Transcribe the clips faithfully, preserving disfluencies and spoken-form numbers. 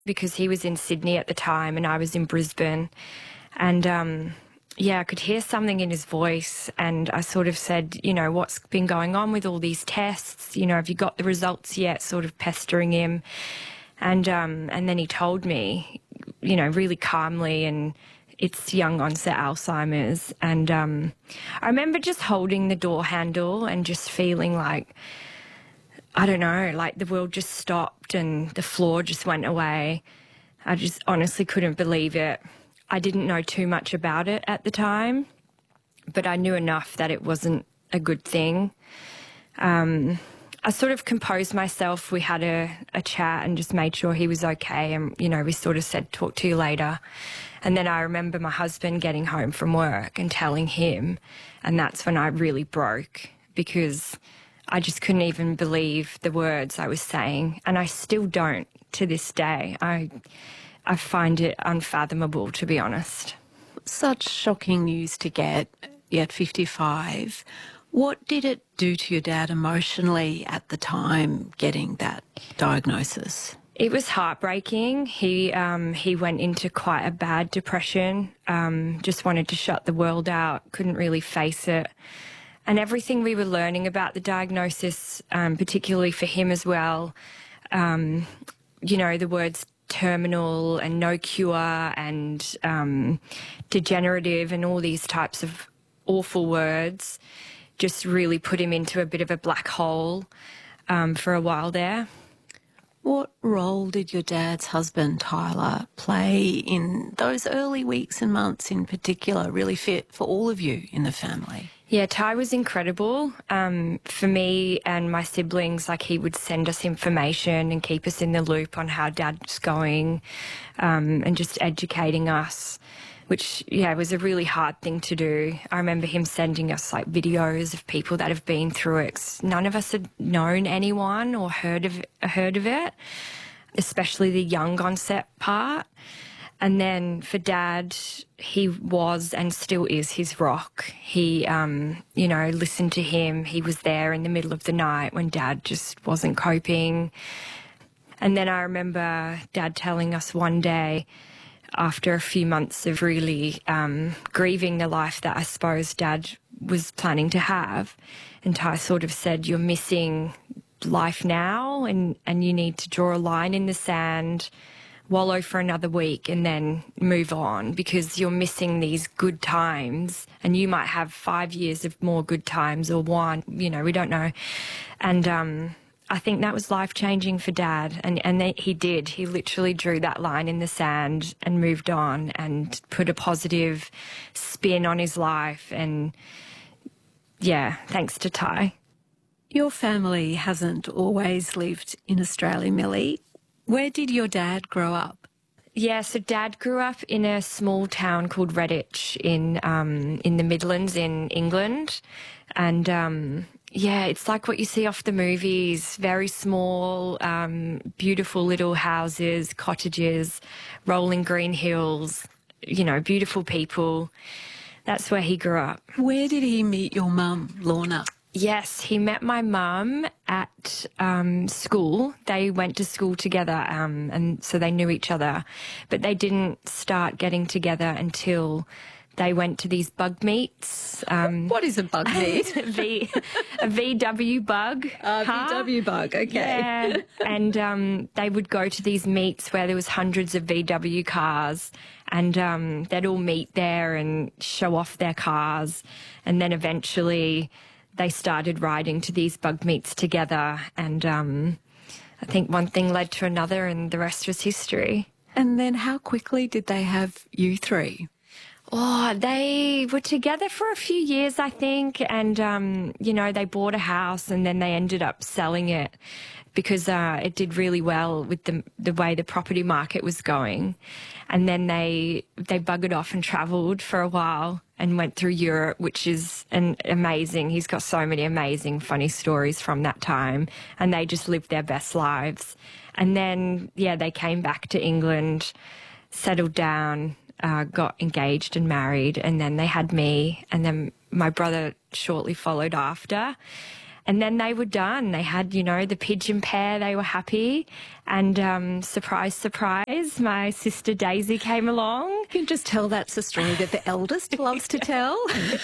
because he was in Sydney at the time and I was in Brisbane. And, um, yeah, I could hear something in his voice, and I sort of said, you know, what's been going on with all these tests? You know, have you got the results yet? Sort of pestering him. And, um, and then he told me, you know, really calmly, and it's young onset Alzheimer's. And um, I remember just holding the door handle and just feeling like, I don't know, like the world just stopped and the floor just went away. I just honestly couldn't believe it. I didn't know too much about it at the time, but I knew enough that it wasn't a good thing. Um, I sort of composed myself. We had a, a chat and just made sure he was okay. And, you know, we sort of said, talk to you later. And then I remember my husband getting home from work and telling him, and that's when I really broke, because I just couldn't even believe the words I was saying. And I still don't to this day. I, I find it unfathomable, to be honest. Such shocking news to get at fifty-five. What did it do to your dad emotionally at the time, getting that diagnosis? It was heartbreaking. He um, he went into quite a bad depression, um, just wanted to shut the world out, couldn't really face it. And everything we were learning about the diagnosis, um, particularly for him as well, um, you know, the words terminal and no cure and um, degenerative and all these types of awful words just really put him into a bit of a black hole um, for a while there. What role did your dad's husband, Tyler, play in those early weeks and months in particular, really fit for all of you in the family? Yeah, Ty was incredible. Um, for me and my siblings, like, he would send us information and keep us in the loop on how Dad's going, um, and just educating us, which, yeah, was a really hard thing to do. I remember him sending us, like, videos of people that have been through it. 'Cause none of us had known anyone or heard of, heard of it, especially the young onset part. And then for Dad, he was and still is his rock. He, um, you know, listened to him. He was there in the middle of the night when Dad just wasn't coping. And then I remember Dad telling us one day, after a few months of really um, grieving the life that I suppose Dad was planning to have, and Ty sort of said, you're missing life now, and, and you need to draw a line in the sand, wallow for another week and then move on, because you're missing these good times, and you might have five years of more good times or one, you know, we don't know. And um, I think that was life-changing for Dad, and, and they, he did. He literally drew that line in the sand and moved on and put a positive spin on his life. And, yeah, thanks to Ty. Your family hasn't always lived in Australia, Millie. Where did your dad grow up? Yeah, so Dad grew up in a small town called Redditch in um, in the Midlands in England. And, um, yeah, it's like what you see off the movies, very small, um, beautiful little houses, cottages, rolling green hills, you know, beautiful people. That's where he grew up. Where did he meet your mum, Lorna? Yes, he met my mum at um, school. They went to school together, um, and so they knew each other. But they didn't start getting together until they went to these bug meets. Um, what is a bug meet? v, a V W bug. Uh, huh? V W bug, okay. Yeah, and um, they would go to these meets where there was hundreds of V W cars, and um, they'd all meet there and show off their cars, and then eventually they started riding to these bug meets together, and um, I think one thing led to another, and the rest was history. And then how quickly did they have you three? Oh, they were together for a few years, I think, and, um, you know, they bought a house and then they ended up selling it because uh, it did really well with the the way the property market was going. And then they they buggered off and travelled for a while and went through Europe, which is an amazing. He's got so many amazing, funny stories from that time, and they just lived their best lives. And then, yeah, they came back to England, settled down, uh, got engaged and married, and then they had me, and then my brother shortly followed after. And then they were done. They had, you know, the pigeon pair, they were happy. And um, surprise, surprise, my sister Daisy came along. You can just tell that's a story that the eldest loves to tell.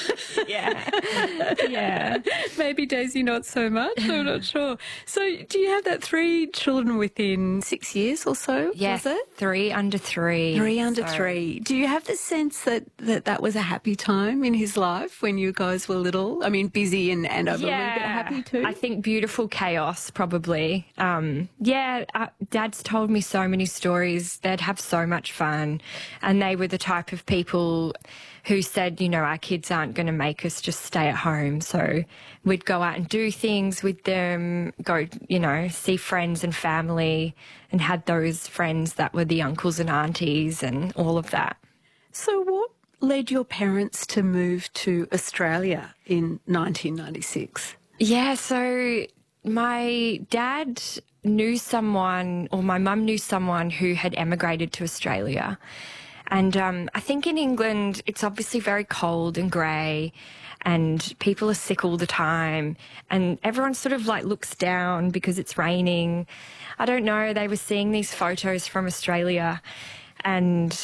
Yeah. Yeah. Maybe Daisy not so much, I'm not sure. So do you have that three children within six years or so? Yes, Was it? three under three. Three under So- three. Do you have the sense that, that that was a happy time in his life when you guys were little? I mean, busy and, and over a little bit happy too? I think beautiful chaos, probably. Um, yeah, uh, Dad's told me so many stories. They'd have so much fun. And they were the type of people who said, you know, our kids aren't going to make us just stay at home. So we'd go out and do things with them, go, you know, see friends and family, and had those friends that were the uncles and aunties and all of that. So what led your parents to move to Australia in nineteen ninety-six? Yeah, so my dad knew someone, or my mum knew someone who had emigrated to Australia. And um, I think in England, it's obviously very cold and grey, and people are sick all the time, and everyone sort of like looks down because it's raining. I don't know, they were seeing these photos from Australia, and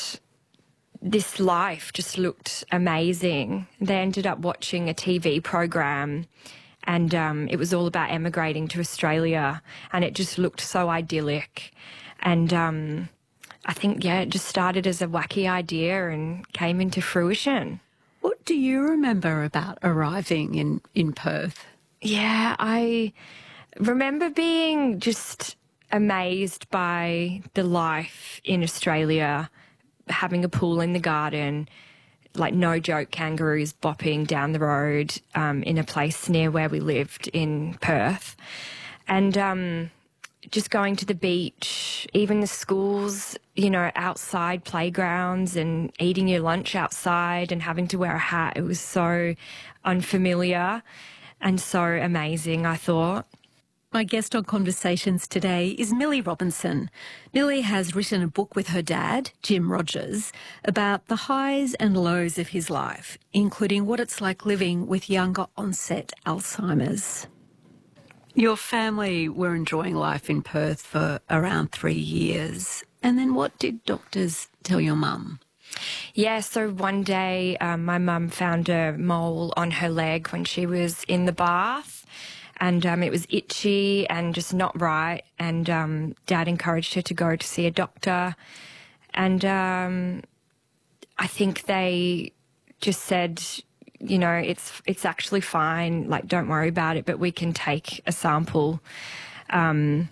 this life just looked amazing. They ended up watching a T V program, and um, it was all about emigrating to Australia, and it just looked so idyllic. And um, I think, yeah, it just started as a wacky idea and came into fruition. What do you remember about arriving in, in Perth? Yeah, I remember being just amazed by the life in Australia, having a pool in the garden, like no joke, kangaroos bopping down the road um, in a place near where we lived in Perth. And um, just going to the beach, even the schools, you know, outside playgrounds and eating your lunch outside and having to wear a hat. It was so unfamiliar and so amazing, I thought. My guest on Conversations today is Millie Robinson. Millie has written a book with her dad, Jim Rogers, about the highs and lows of his life, including what it's like living with younger onset Alzheimer's. Your family were enjoying life in Perth for around three years. And then what did doctors tell your mum? Yeah, so one day um, my mum found a mole on her leg when she was in the bath. And um, it was itchy and just not right. And um, Dad encouraged her to go to see a doctor. And um, I think they just said, you know, it's it's actually fine. Like, don't worry about it, but we can take a sample. Um,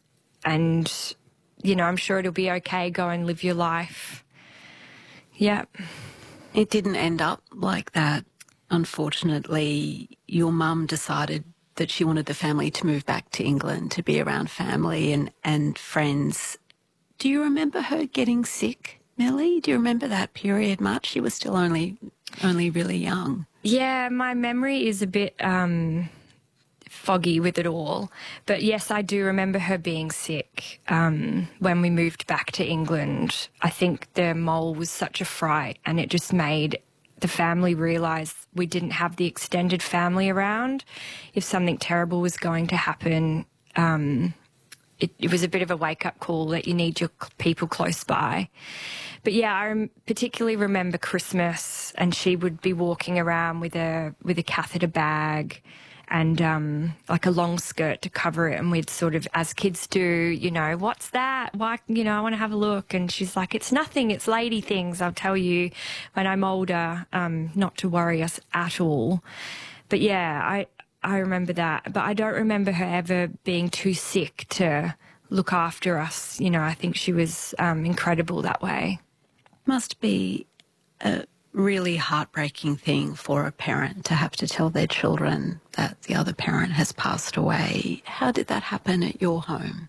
and, you know, I'm sure it'll be okay. Go and live your life. Yeah. It didn't end up like that. Unfortunately, your mum decided that she wanted the family to move back to England to be around family and, and friends. Do you remember her getting sick, Millie? Do you remember that period much? She was still only only really young. Yeah, my memory is a bit um, foggy with it all. But yes, I do remember her being sick um, when we moved back to England. I think the mole was such a fright, and it just made the family realised we didn't have the extended family around. If something terrible was going to happen, um, it, it was a bit of a wake-up call that you need your people close by. But yeah, I rem- particularly remember Christmas, and she would be walking around with a with a catheter bag and um, like a long skirt to cover it, and we'd sort of, as kids do, you know, what's that? Why, you know, I want to have a look. And she's like, it's nothing, it's lady things. I'll tell you when I'm older, um, not to worry us at all. But yeah, I I remember that, but I don't remember her ever being too sick to look after us. You know, I think she was um, incredible that way. Must be a really heartbreaking thing for a parent to have to tell their children that the other parent has passed away. How did that happen at your home?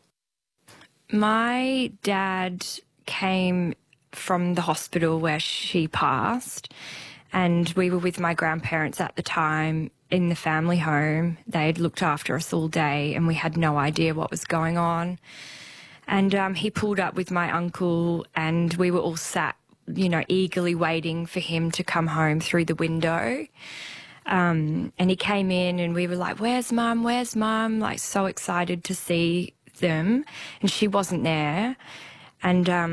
My dad came from the hospital where she passed, and we were with my grandparents at the time in the family home. They had looked after us all day, and we had no idea what was going on. And um, he pulled up with my uncle, and we were all sat, you know, eagerly waiting for him to come home through the window. Um, and he came in, and we were like, where's mum, where's mum? Like, so excited to see them, and she wasn't there. And um,